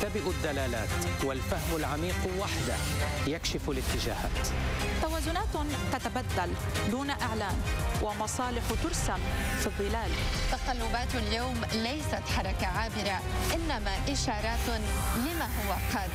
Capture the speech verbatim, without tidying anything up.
تختبئ الدلالات، والفهم العميق وحده يكشف الاتجاهات. توازنات تتبدل دون إعلان، ومصالح ترسم في الظلال. تقلبات اليوم ليست حركة عابرة، إنما إشارات لما هو قادم.